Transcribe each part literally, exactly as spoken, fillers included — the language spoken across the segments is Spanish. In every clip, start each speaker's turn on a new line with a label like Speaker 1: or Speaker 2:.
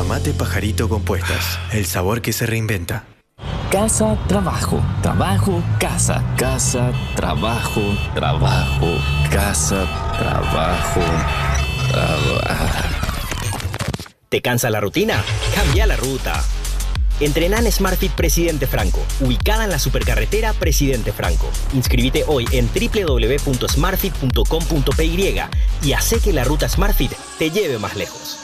Speaker 1: mate pajarito compuestas. El sabor que se reinventa.
Speaker 2: Casa, trabajo, trabajo, casa, casa, trabajo, trabajo, casa, trabajo, trabajo.
Speaker 3: ¿Te cansa la rutina? Cambia la ruta. Entrená en SmartFit Presidente Franco, ubicada en la supercarretera Presidente Franco. Inscríbete hoy en doble u doble u doble u punto smartfit punto com punto p y y hace que la ruta SmartFit te lleve más lejos.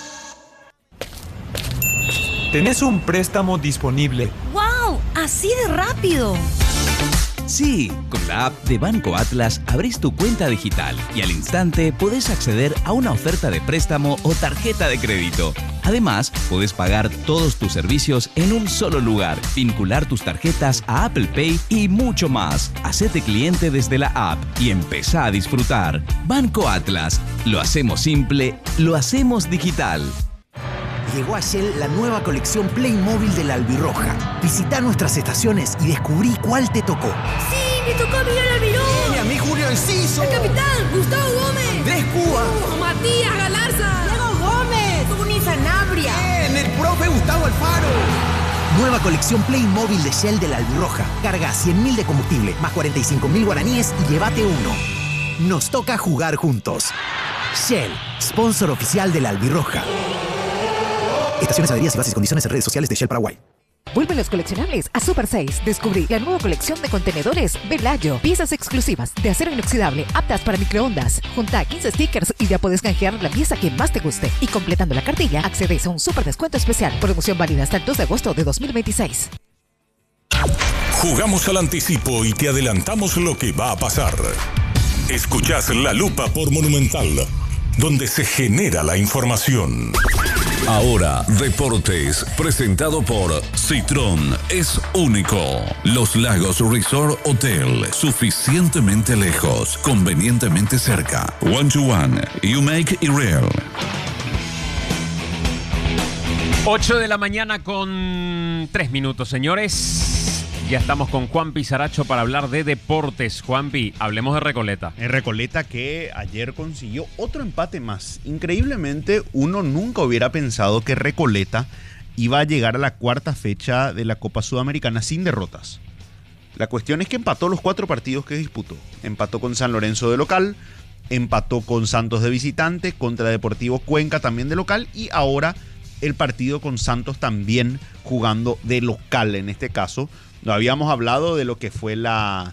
Speaker 4: Tenés un préstamo disponible.
Speaker 5: ¡Wow! ¡Así de rápido!
Speaker 6: Sí, con la app de Banco Atlas abrís tu cuenta digital y al instante podés acceder a una oferta de préstamo o tarjeta de crédito. Además, podés pagar todos tus servicios en un solo lugar, vincular tus tarjetas a Apple Pay y mucho más. Hacete cliente desde la app y empezá a disfrutar. Banco Atlas. Lo hacemos simple, lo hacemos digital.
Speaker 7: Llegó a Shell la nueva colección Playmobil de la Albirroja. Visita nuestras estaciones y descubrí cuál te tocó.
Speaker 5: ¡Sí! ¡Me tocó a Miguel Almirón!
Speaker 7: ¡Y a mí Julio Enciso!
Speaker 5: ¡El capitán! ¡Gustavo Gómez!
Speaker 7: ¡Andrés Cuba!
Speaker 5: Uh, ¡Matías Galarza! ¡Diego Gómez! ¡Tuni Sanabria!
Speaker 7: ¡Bien! ¡El profe Gustavo Alfaro! Nueva colección Playmobil de Shell de la Albirroja. Carga cien mil de combustible, más cuarenta y cinco mil guaraníes y llévate uno. Nos toca jugar juntos. Shell, sponsor oficial de la Albirroja. Estaciones, adheridas y bases y condiciones en redes sociales de Shell Paraguay.
Speaker 8: Vuelven los coleccionables a Super seis. Descubrí la nueva colección de contenedores Velayo. Piezas exclusivas de acero inoxidable aptas para microondas. Junta quince stickers y ya puedes canjear la pieza que más te guste. Y completando la cartilla, accedes a un super descuento especial. Promoción válida hasta el dos de agosto de dos mil veintiséis.
Speaker 9: Jugamos al anticipo y te adelantamos lo que va a pasar. Escuchás La Lupa por Monumental, donde se genera la información.
Speaker 10: Ahora, Deportes, presentado por Citrón, es único. Los Lagos Resort Hotel, suficientemente lejos, convenientemente cerca. One to one, you make it real.
Speaker 11: ocho de la mañana con tres minutos, señores. Ya estamos con Juanpi Saracho para hablar de deportes. Juanpi, hablemos de Recoleta.
Speaker 12: En Recoleta que ayer consiguió otro empate más. Increíblemente, uno nunca hubiera pensado que Recoleta iba a llegar a la cuarta fecha de la Copa Sudamericana sin derrotas. La cuestión es que empató los cuatro partidos que disputó. Empató con San Lorenzo de local, empató con Santos de visitante, contra Deportivo Cuenca también de local y ahora el partido con Santos también jugando de local en este caso. No habíamos hablado de lo que fue la,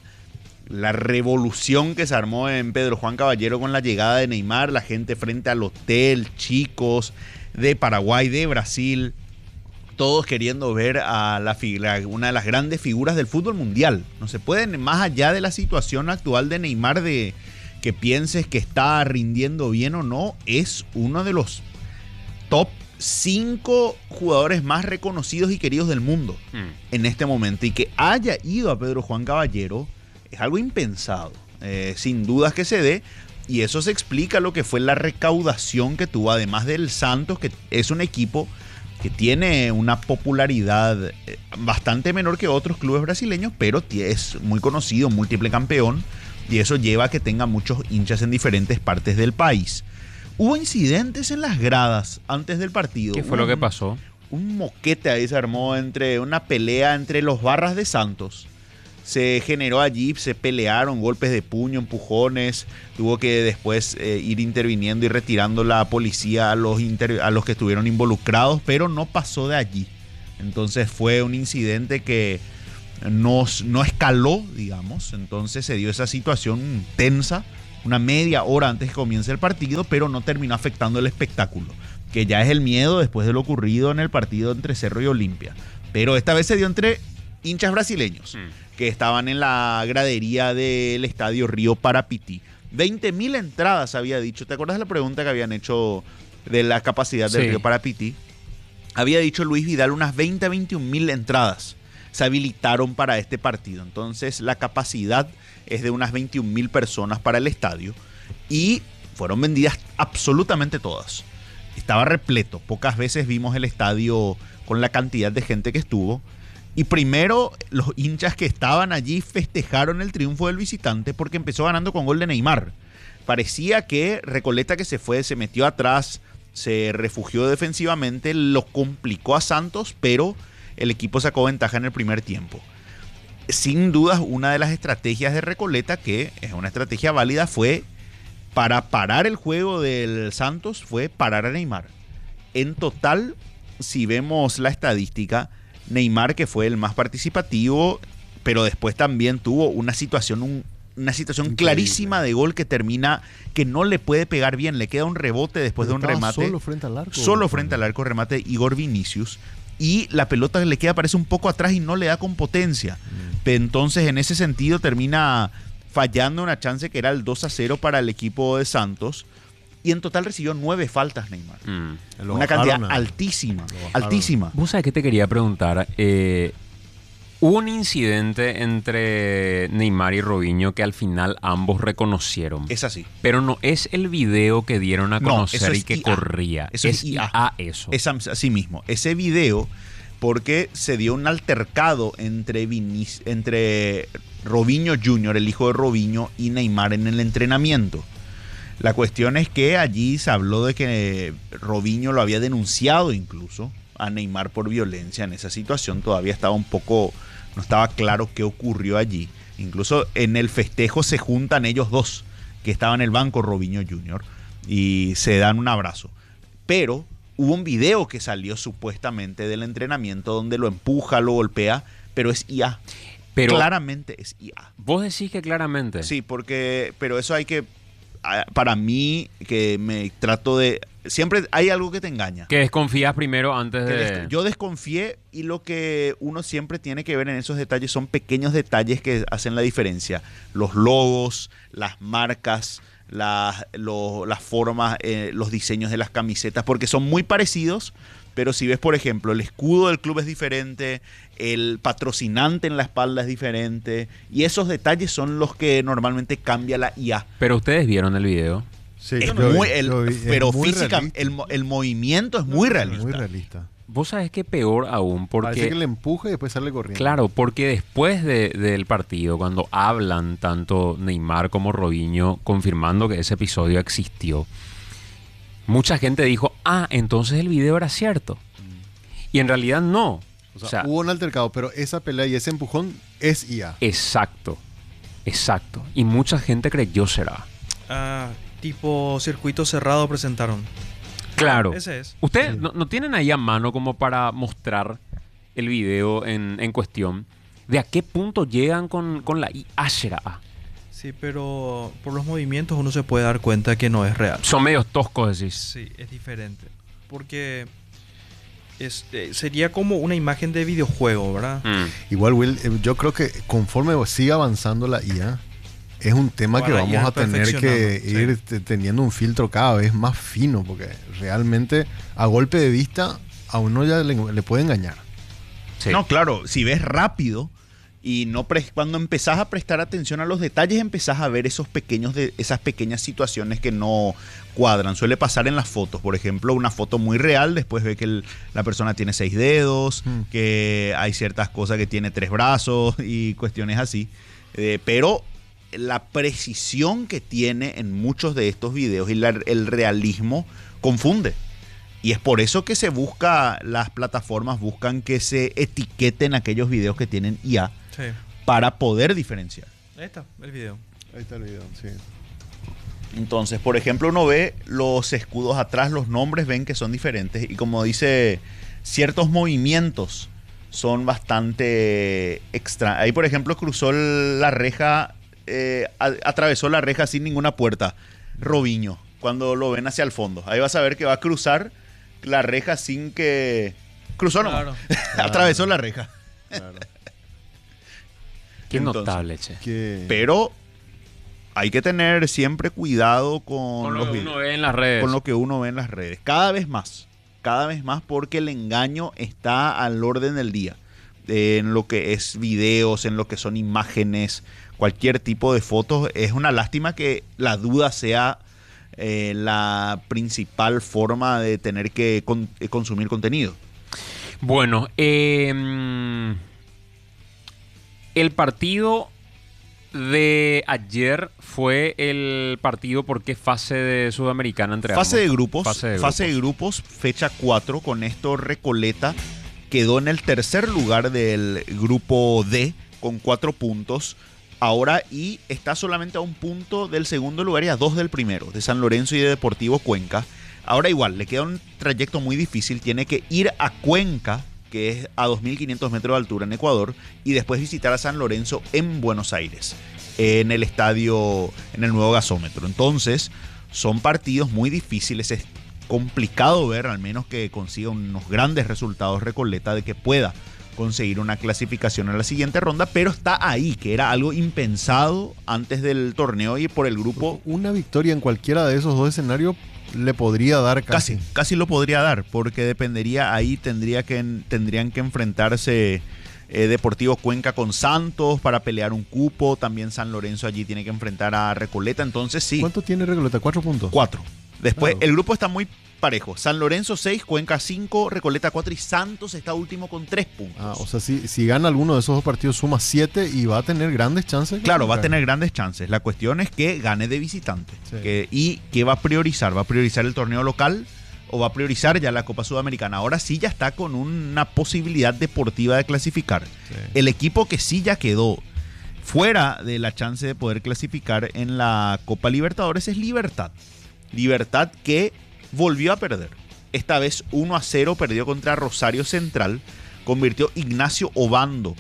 Speaker 12: la revolución que se armó en Pedro Juan Caballero con la llegada de Neymar, la gente frente al hotel, chicos de Paraguay, de Brasil, todos queriendo ver a la, la, una de las grandes figuras del fútbol mundial. No se pueden, más allá de la situación actual de Neymar, de que pienses que está rindiendo bien o no, es uno de los top cinco jugadores más reconocidos y queridos del mundo mm. en este momento, y que haya ido a Pedro Juan Caballero es algo impensado, eh, sin dudas que se dé, y eso se explica lo que fue la recaudación que tuvo, además del Santos, que es un equipo que tiene una popularidad bastante menor que otros clubes brasileños, pero es muy conocido, múltiple campeón, y eso lleva a que tenga muchos hinchas en diferentes partes del país. Hubo incidentes en las gradas antes del partido.
Speaker 11: ¿Qué fue
Speaker 12: un,
Speaker 11: lo que pasó?
Speaker 12: Un moquete ahí se armó, entre una pelea entre los barras de Santos. Se generó allí, se pelearon, golpes de puño, empujones. Tuvo que después eh, ir interviniendo y retirando la policía a los, inter, a los que estuvieron involucrados, pero no pasó de allí. Entonces fue un incidente que no, no escaló, digamos. Entonces se dio esa situación tensa una media hora antes que comience el partido, pero no terminó afectando el espectáculo, que ya es el miedo después de lo ocurrido en el partido entre Cerro y Olimpia. Pero esta vez se dio entre hinchas brasileños mm. que estaban en la gradería del estadio Río Parapití. veinte mil entradas había dicho. ¿Te acuerdas de la pregunta que habían hecho de la capacidad del sí. Río Parapití? Había dicho Luis Vidal unas veinte a veintiún mil entradas se habilitaron para este partido. Entonces la capacidad es de unas veintiún mil personas para el estadio y fueron vendidas absolutamente todas. Estaba repleto. Pocas veces vimos el estadio con la cantidad de gente que estuvo. Y primero los hinchas que estaban allí festejaron el triunfo del visitante porque empezó ganando con gol de Neymar. Parecía que Recoleta, que se fue, se metió atrás se refugió defensivamente, lo complicó a Santos, pero el equipo sacó ventaja en el primer tiempo. Sin dudas, una de las estrategias de Recoleta, que es una estrategia válida, fue para parar el juego del Santos, fue parar a Neymar. En total, si vemos la estadística, Neymar, que fue el más participativo, pero después también tuvo una situación, un, una situación
Speaker 13: Increíble.
Speaker 12: clarísima de gol que termina, que no le puede pegar bien, le queda un rebote después
Speaker 13: Pero
Speaker 12: de un
Speaker 13: estaba
Speaker 12: remate.
Speaker 13: solo frente al arco.
Speaker 12: Solo frente al arco, remate de Igor Vinicius. Y la pelota que le queda parece un poco atrás y no le da con potencia. Mm. Entonces, en ese sentido, termina fallando una chance que era el dos a cero para el equipo de Santos. Y en total recibió nueve faltas Neymar. Mm. Una cantidad a... altísima, altísima.
Speaker 11: ¿Vos sabés qué te quería preguntar? Eh, hubo un incidente entre Neymar y Robinho que al final ambos reconocieron.
Speaker 12: Es así.
Speaker 11: Pero no es el video que dieron a conocer
Speaker 12: no,
Speaker 11: y que
Speaker 12: I A.
Speaker 11: corría.
Speaker 12: Eso
Speaker 11: es
Speaker 12: es I A.
Speaker 11: I A eso.
Speaker 12: Es así mismo. Ese video, porque se dio un altercado entre, Vinic- entre Robinho junior, el hijo de Robinho, y Neymar en el entrenamiento. La cuestión es que allí se habló de que Robinho lo había denunciado incluso a Neymar por violencia en esa situación. Todavía estaba un poco, no estaba claro qué ocurrió allí. Incluso en el festejo se juntan ellos dos, que estaban en el banco, Robinho junior, y se dan un abrazo. Pero hubo un video que salió supuestamente del entrenamiento donde lo empuja, lo golpea, pero es I A.
Speaker 11: Pero
Speaker 12: claramente es I A.
Speaker 11: ¿Vos decís que claramente?
Speaker 12: Sí, porque, pero eso hay que, para mí, que me trato de, siempre hay algo que te engaña.
Speaker 11: Que desconfías primero antes de...
Speaker 12: Des, yo desconfié, y lo que uno siempre tiene que ver en esos detalles son pequeños detalles que hacen la diferencia. Los logos, las marcas, las, lo, las formas, eh, los diseños de las camisetas, porque son muy parecidos. Pero si ves, por ejemplo, el escudo del club es diferente, el patrocinante en la espalda es diferente, y esos detalles son los que normalmente cambia la I A.
Speaker 11: Pero ustedes vieron el video.
Speaker 13: Sí,
Speaker 12: es
Speaker 13: yo
Speaker 12: muy,
Speaker 13: vi,
Speaker 12: el,
Speaker 13: yo vi,
Speaker 12: pero
Speaker 13: es muy
Speaker 12: física, el, el movimiento es muy realista.
Speaker 13: Muy realista.
Speaker 11: Vos sabés que peor aún, porque...
Speaker 13: Parece que le empuja y después sale corriendo.
Speaker 11: Claro, porque después de, del partido, cuando hablan tanto Neymar como Robinho confirmando que ese episodio existió, mucha gente dijo, ah, entonces el video era cierto. Y en realidad no.
Speaker 13: O sea,
Speaker 11: o sea,
Speaker 13: hubo un altercado, pero esa pelea y ese empujón es I A.
Speaker 11: Exacto, exacto. Y mucha gente creyó será.
Speaker 14: Ah, tipo circuito cerrado presentaron.
Speaker 11: Claro.
Speaker 14: Ese es.
Speaker 11: ¿Ustedes
Speaker 14: Sí.
Speaker 11: no, no tienen ahí a mano como para mostrar el video en, en cuestión? ¿De a qué punto llegan con, con la I A será?
Speaker 14: Sí, pero por los movimientos uno se puede dar cuenta que no es real.
Speaker 11: Son medios toscos, decís.
Speaker 14: Sí, es diferente. Porque es, eh, sería como una imagen de videojuego, ¿verdad?
Speaker 11: Mm.
Speaker 13: Igual, Will, eh, yo creo que conforme siga avanzando la I A, es un tema
Speaker 14: Ahora
Speaker 13: que vamos
Speaker 14: ya
Speaker 13: a tener que
Speaker 14: perfeccionando,
Speaker 13: ir te- teniendo un filtro cada vez más fino, porque realmente a golpe de vista a uno ya le, le puede engañar.
Speaker 11: Sí.
Speaker 12: No, claro, si ves rápido y no pre- cuando empezás a prestar atención a los detalles, empezás a ver esos pequeños de, esas pequeñas situaciones que no cuadran. Suele pasar en las fotos, por ejemplo, una foto muy real, después ve que el- la persona tiene seis dedos,
Speaker 13: Mm.
Speaker 12: que hay ciertas cosas que tiene tres brazos y cuestiones así. Eh, pero la precisión que tiene en muchos de estos videos y la- el realismo confunde. Y es por eso que se busca, las plataformas buscan que se etiqueten aquellos videos que tienen I A
Speaker 14: Sí.
Speaker 12: para poder diferenciar.
Speaker 14: Ahí está, el video.
Speaker 13: Ahí está el video, sí.
Speaker 12: Entonces, por ejemplo, uno ve los escudos atrás, los nombres ven que son diferentes. Y como dice, ciertos movimientos son bastante extra. Ahí, por ejemplo, cruzó el- la reja, eh, a- atravesó la reja sin ninguna puerta. Robinho, cuando lo ven hacia el fondo. Ahí vas a ver que va a cruzar la reja sin que... Cruzó nomás.
Speaker 14: Claro.
Speaker 12: Atravesó la reja.
Speaker 13: Claro.
Speaker 11: Qué
Speaker 12: Entonces,
Speaker 11: notable, che.
Speaker 13: Que-
Speaker 12: Pero hay que tener siempre cuidado con,
Speaker 11: Con lo
Speaker 12: los
Speaker 11: que
Speaker 12: videos,
Speaker 11: uno ve en las redes.
Speaker 12: con lo que uno ve en las redes. Cada vez más, cada vez más, porque el engaño está al orden del día. Eh, en lo que es videos, en lo que son imágenes, cualquier tipo de fotos. Es una lástima que la duda sea eh, la principal forma de tener que con- eh, consumir contenido.
Speaker 11: Bueno, eh, el partido de ayer fue el partido por qué fase de Sudamericana entre
Speaker 12: Fase
Speaker 11: ambos?
Speaker 12: de grupos.
Speaker 11: Fase de
Speaker 12: Fase de
Speaker 11: grupos.
Speaker 12: grupos, fecha cuatro. Con esto Recoleta quedó en el tercer lugar del grupo D con cuatro puntos. Ahora y está solamente a un punto del segundo lugar y a dos del primero, de San Lorenzo y de Deportivo Cuenca. Ahora igual, le queda un trayecto muy difícil. Tiene que ir a Cuenca, que es a dos mil quinientos metros de altura en Ecuador, y después visitar a San Lorenzo en Buenos Aires, en el estadio, en el nuevo gasómetro. Entonces, son partidos muy difíciles. Es complicado ver, al menos que consiga unos grandes resultados Recoleta, de que pueda conseguir una clasificación a la siguiente ronda, pero está ahí, que era algo impensado antes del torneo y por el grupo.
Speaker 13: Una victoria en cualquiera de esos dos escenarios le podría dar casi.
Speaker 12: Casi, casi lo podría dar, porque dependería, ahí tendría que, tendrían que enfrentarse eh, Deportivo Cuenca con Santos para pelear un cupo, también San Lorenzo allí tiene que enfrentar a Recoleta, entonces sí.
Speaker 13: ¿Cuánto tiene Recoleta? ¿Cuatro puntos?
Speaker 12: Cuatro. Después,
Speaker 13: Claro.
Speaker 12: el grupo está muy parejo. San Lorenzo seis, Cuenca cinco, Recoleta cuatro y Santos está último con tres puntos.
Speaker 13: Ah, o sea, si, si gana alguno de esos dos partidos suma siete y va a tener grandes chances. de
Speaker 12: Claro, va a
Speaker 13: clasificar.
Speaker 12: tener grandes chances. La cuestión es que gane de visitante.
Speaker 13: Sí.
Speaker 12: Que, ¿Y qué va a priorizar? ¿Va a priorizar el torneo local o va a priorizar ya la Copa Sudamericana? Ahora sí ya está con una posibilidad deportiva de clasificar.
Speaker 13: Sí.
Speaker 12: El equipo que sí ya quedó fuera de la chance de poder clasificar en la Copa Libertadores es Libertad. Libertad que volvió a perder. Esta vez uno a cero perdió contra Rosario Central. Convirtió Ignacio Obando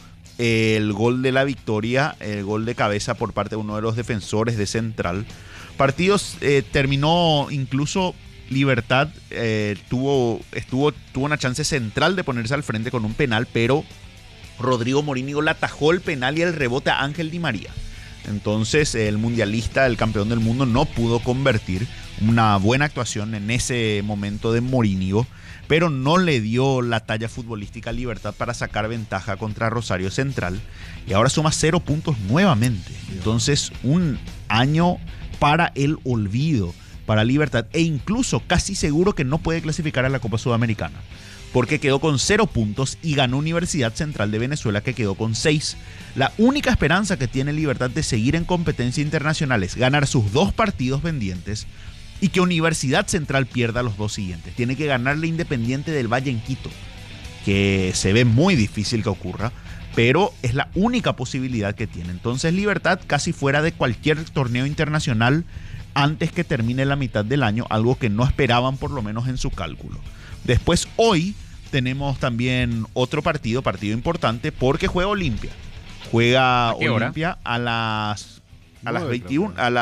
Speaker 12: el gol de la victoria, el gol de cabeza por parte de uno de los defensores de Central. Partidos eh, terminó incluso Libertad eh, tuvo, estuvo, tuvo una chance central de ponerse al frente con un penal, pero Rodrigo Morínigo le atajó el penal y el rebote a Ángel Di María. Entonces el mundialista, el campeón del mundo, no pudo convertir. Una buena actuación en ese momento de Morínigo, pero no le dio la talla futbolística a Libertad para sacar ventaja contra Rosario Central. Y ahora suma cero puntos nuevamente. Entonces un año para el olvido para Libertad, e incluso casi seguro que no puede clasificar a la Copa Sudamericana, porque quedó con cero puntos y ganó Universidad Central de Venezuela, que quedó con seis. La única esperanza que tiene Libertad de seguir en competencia internacional es ganar sus dos partidos pendientes y que Universidad Central pierda los dos siguientes. Tiene que ganarle Independiente del Valle en Quito, que se ve muy difícil que ocurra, pero es la única posibilidad que tiene. Entonces Libertad casi fuera de cualquier torneo internacional antes que termine la mitad del año, algo que no esperaban por lo menos en su cálculo. Después hoy tenemos también otro partido, partido importante, porque juega Olimpia. Juega Olimpia a las a las veintiuna, a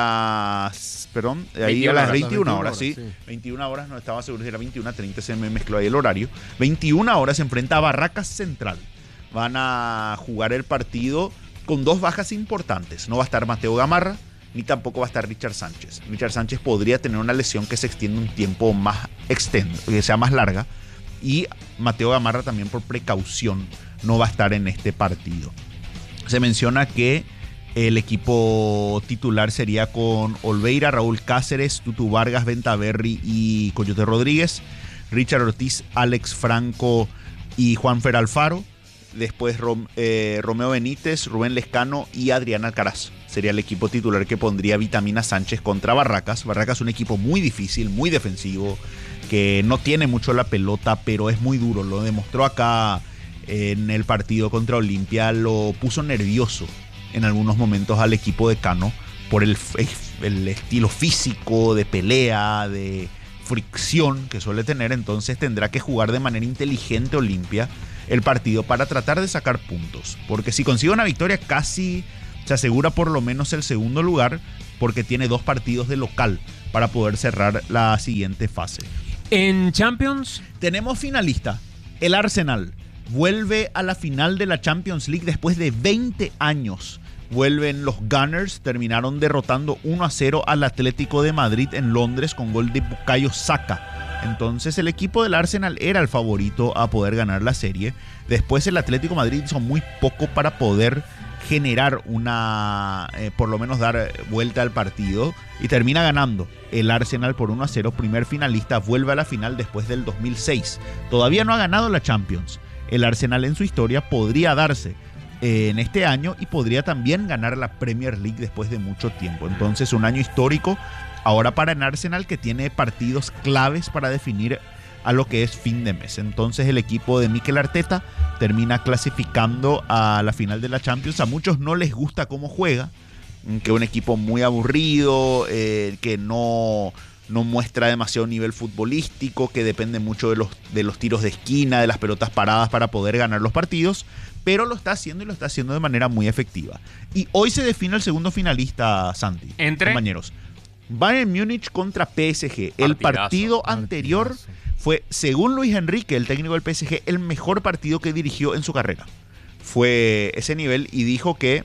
Speaker 12: las perdón, ahí a las veintiuna horas, sí. veintiuna horas, no estaba seguro si era veintiuna treinta, se me mezcló ahí el horario. veintiuna horas se enfrenta a Barracas Central. Van a jugar el partido con dos bajas importantes. No va a estar Mateo Gamarra, ni tampoco va a estar Richard Sánchez. Richard Sánchez podría tener una lesión que se extiende un tiempo más extenso, que sea más larga, y Mateo Gamarra también por precaución no va a estar en este partido. Se menciona que el equipo titular sería con Olveira, Raúl Cáceres, Tutu Vargas, Ventaverri y Coyote Rodríguez, Richard Ortiz, Alex Franco y Juanfer Alfaro. Después Rom, eh, Romeo Benítez, Rubén Lescano y Adrián Alcaraz. Sería el equipo titular que pondría Vitamina Sánchez contra Barracas. Barracas es un equipo muy difícil, muy defensivo, que no tiene mucho la pelota, pero es muy duro. Lo demostró acá en el partido contra Olimpia. Lo puso nervioso en algunos momentos al equipo de Cano por el, el estilo físico, de pelea, de fricción que suele tener. Entonces tendrá que jugar de manera inteligente Olimpia el partido para tratar de sacar puntos, porque si consigue una victoria casi se asegura por lo menos el segundo lugar, porque tiene dos partidos de local para poder cerrar la siguiente fase.
Speaker 11: En Champions
Speaker 12: tenemos finalista. El Arsenal vuelve a la final de la Champions League después de veinte años. Vuelven los Gunners, terminaron derrotando uno a cero al Atlético de Madrid en Londres con gol de Bukayo Saka. Entonces el equipo del Arsenal era el favorito a poder ganar la serie. Después el Atlético de Madrid hizo muy poco para poder generar una, eh, por lo menos dar vuelta al partido, y termina ganando el Arsenal por uno a cero. Primer finalista, vuelve a la final después del dos mil seis. Todavía no ha ganado la Champions. El Arsenal en su historia podría darse eh, en este año y podría también ganar la Premier League después de mucho tiempo. Entonces, un año histórico ahora para el Arsenal, que tiene partidos claves para definir a lo que es fin de mes. Entonces el equipo de Mikel Arteta termina clasificando a la final de la Champions. A muchos no les gusta cómo juega, que es un equipo muy aburrido, eh, que no, no muestra demasiado nivel futbolístico, que depende mucho de los, de los tiros de esquina, de las pelotas paradas para poder ganar los partidos, pero lo está haciendo y lo está haciendo de manera muy efectiva. Y hoy se define el segundo finalista, Santi,
Speaker 11: ¿Entre?
Speaker 12: compañeros. Bayern Múnich contra P S G. El
Speaker 11: Partidazo.
Speaker 12: partido anterior fue, según Luis Enrique, el técnico del P S G, el mejor partido que dirigió en su carrera. Fue ese nivel y dijo que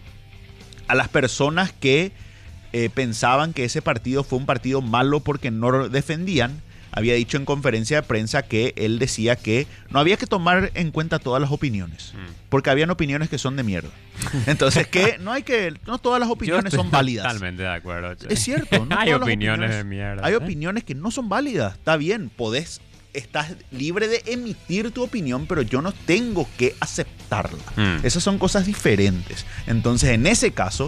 Speaker 12: a las personas que eh, pensaban que ese partido fue un partido malo porque no defendían, había dicho en conferencia de prensa que él decía que no había que tomar en cuenta todas las opiniones, porque habían opiniones que son de mierda. Entonces, que no hay que, no todas las opiniones son válidas.
Speaker 11: Totalmente de acuerdo. Che.
Speaker 12: Es cierto, no
Speaker 11: hay
Speaker 12: todas las
Speaker 11: opiniones de mierda.
Speaker 12: Hay
Speaker 11: ¿eh?
Speaker 12: opiniones que no son válidas. Está bien, podés, estás libre de emitir tu opinión, pero yo no tengo que aceptarla. Mm. Esas son cosas diferentes. Entonces, en ese caso,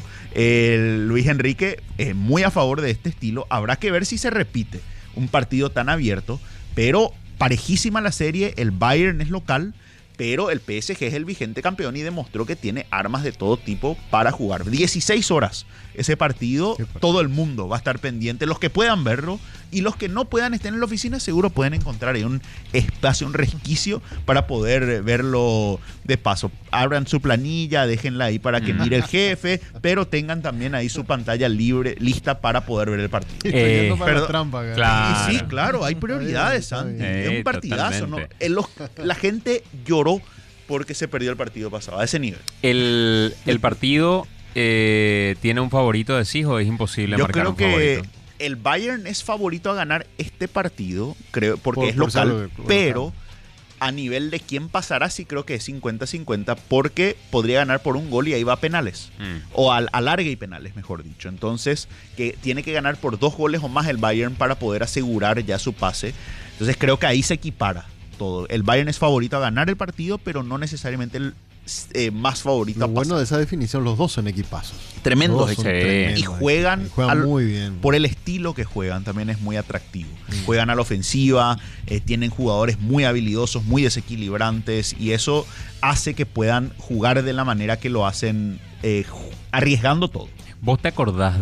Speaker 12: el Luis Enrique es muy a favor de este estilo. Habrá que ver si se repite un partido tan abierto, pero parejísima la serie. El Bayern es local, pero el P S G es el vigente campeón y demostró que tiene armas de todo tipo para jugar. dieciséis horas ese partido, todo el mundo va a estar pendiente, los que puedan verlo y los que no puedan estar en la oficina seguro pueden encontrar ahí un espacio, un resquicio para poder verlo de paso. Abran su planilla, déjenla ahí para que mire el jefe, pero tengan también ahí su pantalla libre, lista para poder ver el partido.
Speaker 13: Eh, para la trampa,
Speaker 12: claro. Y sí, claro, hay prioridades, Santi. Eh, es un partidazo, ¿no? Los, la gente lloró porque se perdió el partido pasado, a ese nivel.
Speaker 11: El, el partido eh, tiene un favorito, decís, o es imposible
Speaker 12: Yo
Speaker 11: marcar un
Speaker 12: creo que
Speaker 11: favorito.
Speaker 12: El Bayern es favorito a ganar este partido, creo, porque
Speaker 13: Por-
Speaker 12: es
Speaker 13: por
Speaker 12: local,
Speaker 13: ser local.
Speaker 12: pero a nivel de quién pasará, sí creo que es cincuenta cincuenta, porque podría ganar por un gol y ahí va a penales.
Speaker 11: Mm.
Speaker 12: O al alargue y penales, mejor dicho. Entonces, que tiene que ganar por dos goles o más el Bayern para poder asegurar ya su pase. Entonces, creo que ahí se equipara todo. El Bayern es favorito a ganar el partido, pero no necesariamente el eh, más favorito
Speaker 13: Lo
Speaker 12: a pasar.
Speaker 13: bueno de esa definición, los dos son equipazos.
Speaker 12: Tremendos
Speaker 13: Los dos son
Speaker 12: equipos.
Speaker 13: tremendos
Speaker 12: Y juegan,
Speaker 13: equipos. Juegan
Speaker 12: al-
Speaker 13: muy bien.
Speaker 12: por el estilo que juegan, también es muy atractivo. Juegan a la ofensiva, eh, tienen jugadores muy habilidosos, muy desequilibrantes, y eso hace que puedan jugar de la manera que lo hacen, eh, ju- arriesgando todo.
Speaker 11: ¿Vos te acordás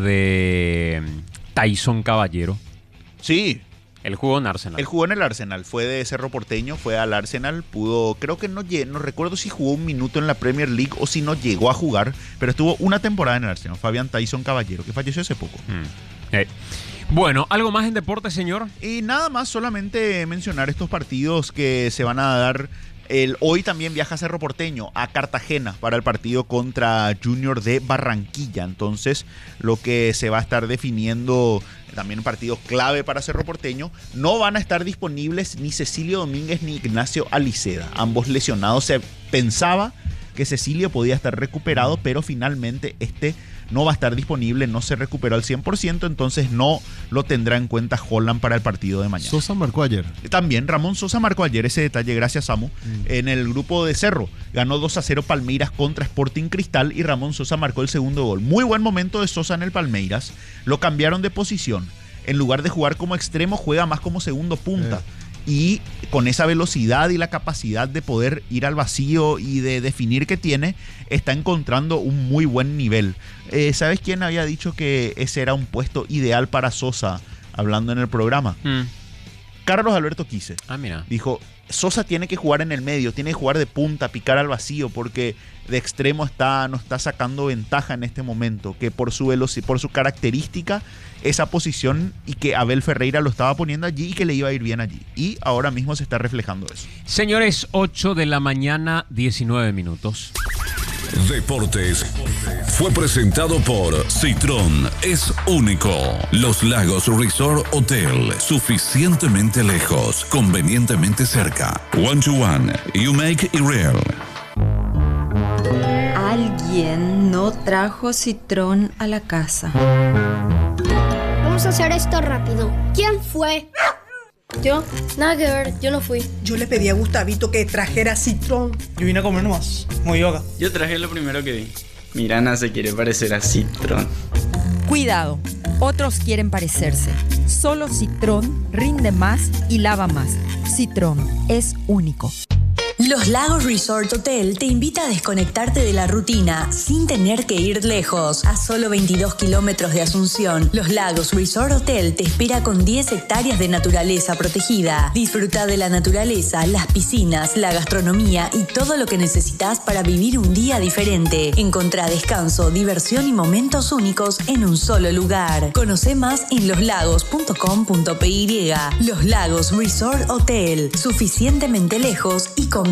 Speaker 11: de Tyson Caballero?
Speaker 12: Sí.
Speaker 11: Él jugó en Arsenal.
Speaker 12: Él jugó en el Arsenal, fue de Cerro Porteño, fue al Arsenal, pudo, creo que no, lle- no recuerdo si jugó un minuto en la Premier League o si no llegó a jugar, pero estuvo una temporada en el Arsenal, Fabián Tyson Caballero, que falleció hace poco.
Speaker 11: Mm. Eh. Bueno, ¿algo más en deporte, señor?
Speaker 12: Y nada más, solamente mencionar estos partidos que se van a dar. El, hoy también viaja Cerro Porteño a Cartagena para el partido contra Junior de Barranquilla. Entonces, lo que se va a estar definiendo, también un partido clave para Cerro Porteño. No van a estar disponibles ni Cecilio Domínguez ni Ignacio Aliceda. Ambos lesionados. Se pensaba que Cecilio podía estar recuperado, pero finalmente este no va a estar disponible, no se recuperó al cien por ciento, entonces no lo tendrá en cuenta Holland para el partido de mañana.
Speaker 13: Sosa marcó ayer.
Speaker 12: También Ramón Sosa marcó ayer, ese detalle, gracias Samu. Mm. En el grupo de Cerro ganó dos a cero Palmeiras contra Sporting Cristal y Ramón Sosa marcó el segundo gol. Muy buen momento de Sosa en el Palmeiras. Lo cambiaron de posición. En lugar de jugar como extremo, juega más como segundo punta. Eh. Y con esa velocidad y la capacidad de poder ir al vacío y de definir que tiene, está encontrando un muy buen nivel. Eh, ¿Sabes quién había dicho que ese era un puesto ideal para Sosa, hablando en el programa? Mm. Carlos Alberto Quise.
Speaker 11: Ah, mira.
Speaker 12: Dijo, Sosa tiene que jugar en el medio, tiene que jugar de punta, picar al vacío, porque de extremo está, no está sacando ventaja en este momento, que por su velocidad, por su característica, esa posición, y que Abel Ferreira lo estaba poniendo allí y que le iba a ir bien allí. Y ahora mismo se está reflejando eso.
Speaker 11: Señores, ocho de la mañana, diecinueve minutos.
Speaker 10: Deportes fue presentado por Citrón, es único. Los Lagos Resort Hotel, suficientemente lejos, convenientemente cerca. One to one, you make it real.
Speaker 15: Alguien no trajo Citrón a la casa.
Speaker 16: Vamos a hacer esto rápido. ¿Quién fue? Yo, nada que ver, yo no fui.
Speaker 5: Yo le pedí a Gustavito que trajera citrón.
Speaker 14: Yo vine a comer nomás, muy yoga.
Speaker 17: Yo traje lo primero que vi. Mirana se quiere parecer a Citrón.
Speaker 18: Cuidado, otros quieren parecerse. Solo Citrón rinde más y lava más. Citrón es único.
Speaker 19: Los Lagos Resort Hotel te invita a desconectarte de la rutina sin tener que ir lejos. A solo veintidós kilómetros de Asunción, Los Lagos Resort Hotel te espera con diez hectáreas de naturaleza protegida. Disfruta de la naturaleza, las piscinas, la gastronomía y todo lo que necesitas para vivir un día diferente. Encontrá descanso, diversión y momentos únicos en un solo lugar. Conoce más en loslagos punto com punto p y. Los Lagos Resort Hotel, suficientemente lejos y con